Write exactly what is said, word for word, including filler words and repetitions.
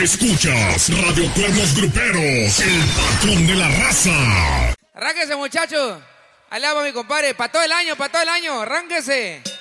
Escuchas Radio Cuernos Gruperos, el patrón de la raza. Arránquese, muchachos. Ahí le va mi compadre. Para todo el año, para todo el año. Arránquese.